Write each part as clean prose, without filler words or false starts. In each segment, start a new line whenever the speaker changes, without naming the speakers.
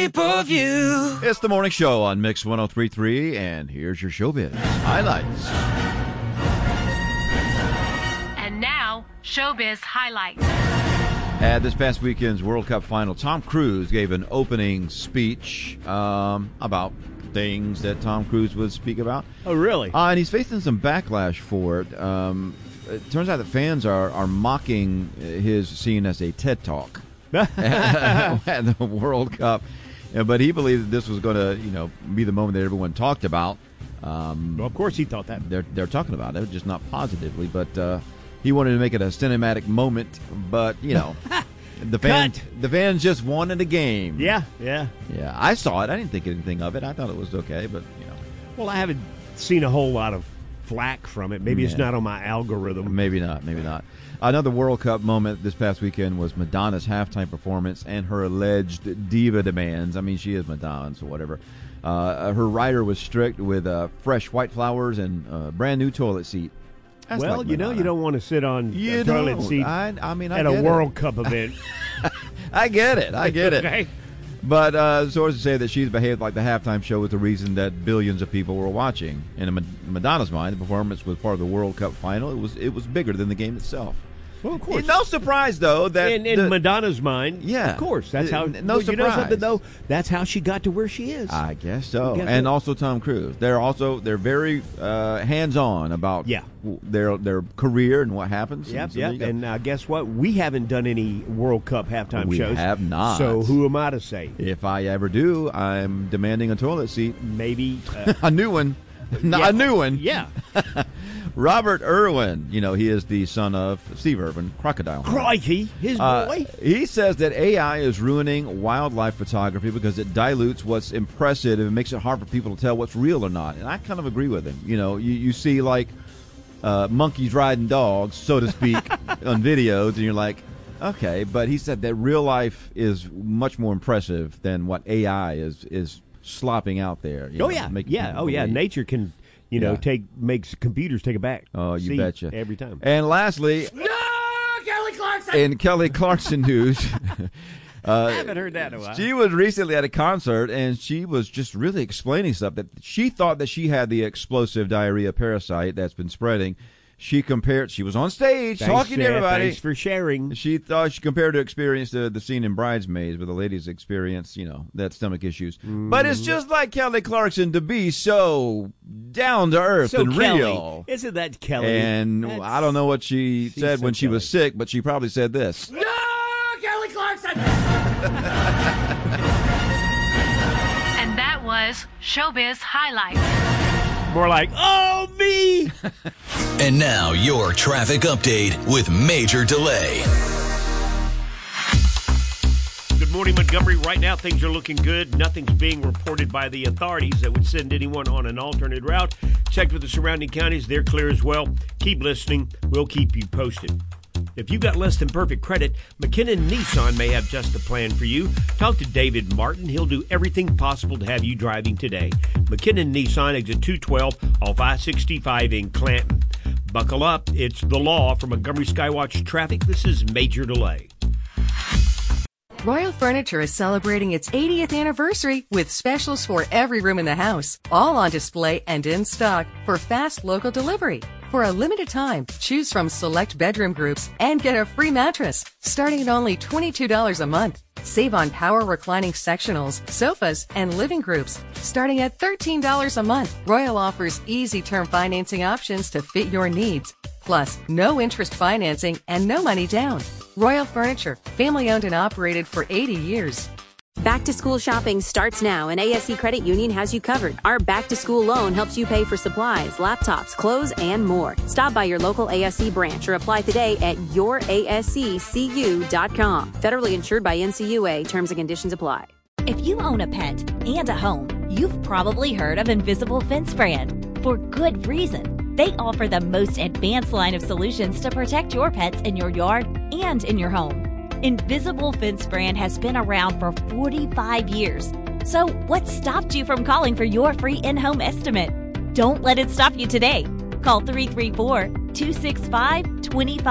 pay-per-view.
It's the morning show on Mix 103.3, and here's your showbiz highlights.
And now, showbiz highlights.
At this past weekend's World Cup final, Tom Cruise gave an opening speech about things that Tom Cruise would speak about.
Oh, really?
And he's facing some backlash for it. It turns out that fans are mocking his scene as a TED Talk at the World Cup. But he believed that this was going to, be the moment that everyone talked about.
Well, of course he thought that.
They're talking about it, just not positively. But he wanted to make it a cinematic moment. But, the fans just wanted a game.
Yeah.
I saw it. I didn't think anything of it. I thought it was okay, but,
Well, I haven't seen a whole lot of flack from it. Maybe it's not on my algorithm.
Maybe not. Another World Cup moment this past weekend was Madonna's halftime performance and her alleged diva demands. I mean, she is Madonna, so whatever. Her rider was strict with fresh white flowers and a brand new toilet seat. That's like
you don't want to sit on a toilet seat at a World Cup event.
I get it.
Okay.
But sources say that she's behaved like the halftime show was the reason that billions of people were watching. In Madonna's mind, the performance was part of the World Cup final. It was bigger than the game itself.
Well, of course.
No surprise, though, that
in Madonna's mind,
yeah,
of course, that's how.
No surprise.
You know something though? That's how she got to where she is.
I guess so. And also Tom Cruise. They're very hands-on about their career and what happens.
Yep. And guess what? We haven't done any World Cup halftime shows.
We have not.
So who am I to say?
If I ever do, I'm demanding a toilet seat.
Maybe
a new one. A new one.
Yeah.
Robert Irwin, he is the son of Steve Irwin, Crocodile.
Crikey, his boy.
He says that AI is ruining wildlife photography because it dilutes what's impressive and makes it hard for people to tell what's real or not. And I kind of agree with him. You see like monkeys riding dogs, so to speak, on videos, and you're like, okay. But he said that real life is much more impressive than what AI is slopping out there.
Nature can. Makes computers take it back.
Oh, you betcha.
Every time.
And lastly,
Kelly Clarkson!
In Kelly Clarkson news,
I haven't heard that in a while.
She was recently at a concert, and she was just really explaining stuff that she thought that she had the explosive diarrhea parasite that's been spreading. She was on stage talking to everybody.
Thanks for sharing.
She thought she compared her experience to the scene in Bridesmaids where the ladies experience, that stomach issues. But it's just like Kelly Clarkson to be so down to earth and
Kelly.
real.
Isn't that Kelly?
And I don't know what she said when she was sick, but she probably said this.
No, Kelly Clarkson!
And that was Showbiz Highlights.
More like, oh, me!
And now, your traffic update with Major Delay.
Good morning, Montgomery. Right now, things are looking good. Nothing's being reported by the authorities that would send anyone on an alternate route. Checked with the surrounding counties. They're clear as well. Keep listening. We'll keep you posted. If you've got less than perfect credit, McKinnon Nissan may have just the plan for you. Talk to David Martin. He'll do everything possible to have you driving today. McKinnon Nissan, exit 212 off I-65 in Clanton. Buckle up. It's the law for Montgomery Skywatch Traffic. This is Major Delay.
Royal Furniture is celebrating its 80th anniversary with specials for every room in the house, all on display and in stock for fast local delivery. For a limited time, choose from select bedroom groups and get a free mattress, starting at only $22 a month. Save on power reclining sectionals, sofas, and living groups, starting at $13 a month. Royal offers easy term financing options to fit your needs. Plus, no interest financing and no money down. Royal Furniture, family owned and operated for 80 years.
Back to school shopping starts now, and ASC Credit Union has you covered. Our back to school loan helps you pay for supplies, laptops, clothes, and more. Stop by your local ASC branch or apply today at yourasccu.com. Federally insured by NCUA. Terms and conditions apply.
If you own a pet and a home, you've probably heard of Invisible Fence Brand. For good reason. They offer the most advanced line of solutions to protect your pets in your yard and in your home. Invisible Fence Brand has been around for 45 years. So what stopped you from calling for your free in-home estimate? Don't let it stop you today. Call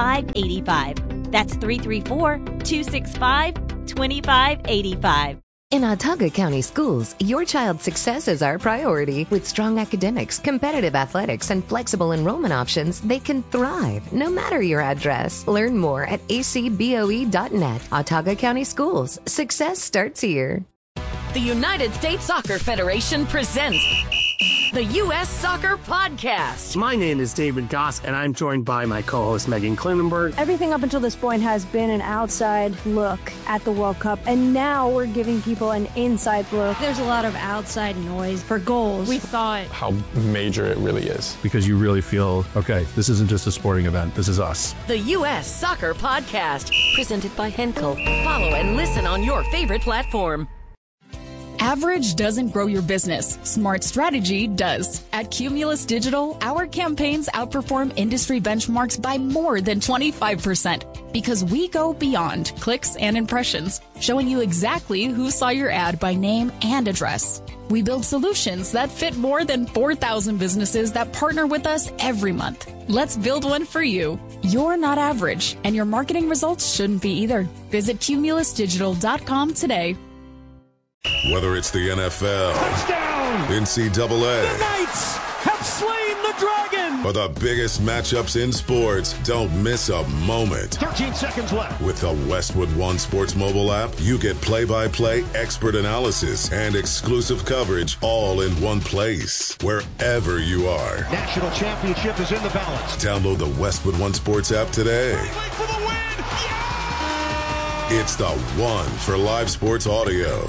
334-265-2585. That's 334-265-2585.
In Autauga County Schools, your child's success is our priority. With strong academics, competitive athletics, and flexible enrollment options, they can thrive no matter your address. Learn more at acboe.net. Autauga County Schools. Success starts here.
The United States Soccer Federation presents the U.S. Soccer Podcast.
My name is David Goss, and I'm joined by my co-host Megan Klinenberg.
Everything up until this point has been an outside look at the World Cup, and now we're giving people an inside look.
There's a lot of outside noise for goals.
We thought
how major it really is.
Because you really feel, okay, this isn't just a sporting event, this is us.
The U.S. Soccer Podcast, presented by Henkel. Follow and listen on your favorite platform.
Average doesn't grow your business. Smart strategy does. At Cumulus Digital, our campaigns outperform industry benchmarks by more than 25% because we go beyond clicks and impressions, showing you exactly who saw your ad by name and address. We build solutions that fit more than 4,000 businesses that partner with us every month. Let's build one for you. You're not average, and your marketing results shouldn't be either. Visit cumulusdigital.com today.
Whether it's the NFL, touchdown, NCAA,
the Knights have slain the Dragon,
or the biggest matchups in sports, don't miss a moment.
13 seconds left.
With the Westwood One Sports mobile app, you get play-by-play expert analysis and exclusive coverage all in one place, wherever you are.
National championship is in the balance.
Download the Westwood One Sports app today.
For the win. Yeah!
It's the one for live sports audio.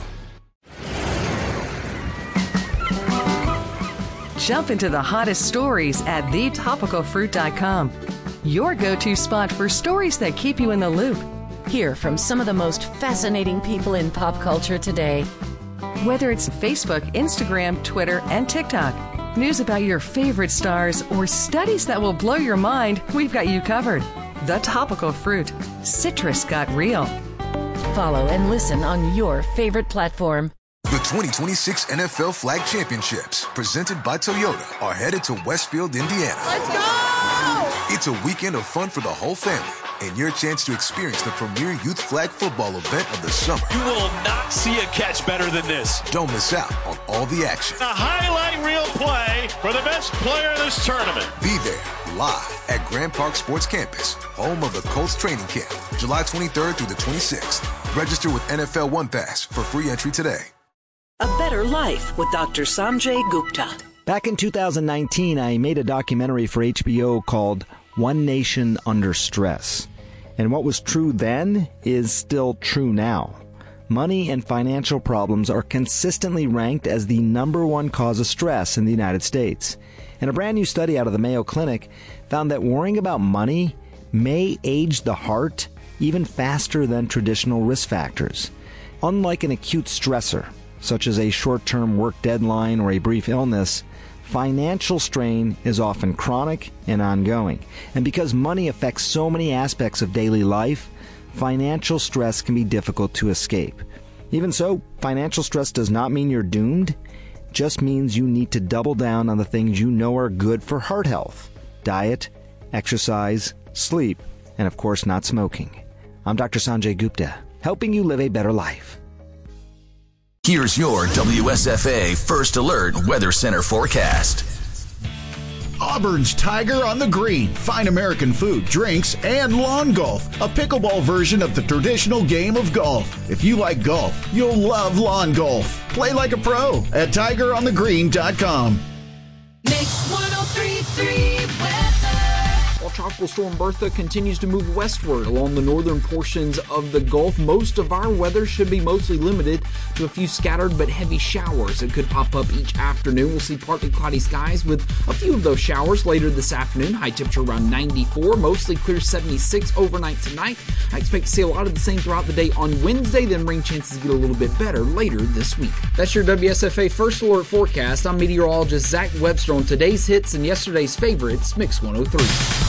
Jump into the hottest stories at thetopicalfruit.com. Your go-to spot for stories that keep you in the loop.
Hear from some of the most fascinating people in pop culture today.
Whether it's Facebook, Instagram, Twitter, and TikTok, news about your favorite stars, or studies that will blow your mind, we've got you covered. The Topical Fruit. Citrus got real.
Follow and listen on your favorite platform.
The 2026 NFL Flag Championships, presented by Toyota, are headed to Westfield, Indiana.
Let's go!
It's a weekend of fun for the whole family and your chance to experience the premier youth flag football event of the summer.
You will not see a catch better than this.
Don't miss out on all the action.
A highlight reel play for the best player in this tournament.
Be there live at Grand Park Sports Campus, home of the Colts training camp, July 23rd through the 26th. Register with NFL One Pass for free entry today.
A Better Life with Dr. Sanjay Gupta.
Back in 2019, I made a documentary for HBO called One Nation Under Stress. And what was true then is still true now. Money and financial problems are consistently ranked as the #1 cause of stress in the United States. And a brand new study out of the Mayo Clinic found that worrying about money may age the heart even faster than traditional risk factors. Unlike an acute stressor, such as a short-term work deadline or a brief illness, financial strain is often chronic and ongoing. And because money affects so many aspects of daily life, financial stress can be difficult to escape. Even so, financial stress does not mean you're doomed. It just means you need to double down on the things you know are good for heart health: diet, exercise, sleep, and of course not smoking. I'm Dr. Sanjay Gupta, helping you live a better life.
Here's your WSFA First Alert Weather Center forecast.
Auburn's Tiger on the Green. Fine American food, drinks, and lawn golf. A pickleball version of the traditional game of golf. If you like golf, you'll love lawn golf. Play like a pro at TigerOnTheGreen.com.
Mix 103.3 weather.
While Tropical Storm Bertha continues to move westward along the northern portions of the Gulf, most of our weather should be mostly limited to a few scattered but heavy showers that could pop up each afternoon. We'll see partly cloudy skies with a few of those showers later this afternoon. High temperature around 94, mostly clear 76 overnight tonight. I expect to see a lot of the same throughout the day on Wednesday, then rain chances get a little bit better later this week. That's your WSFA First Alert forecast. I'm meteorologist Zach Webster on today's hits and yesterday's favorites, Mix 103.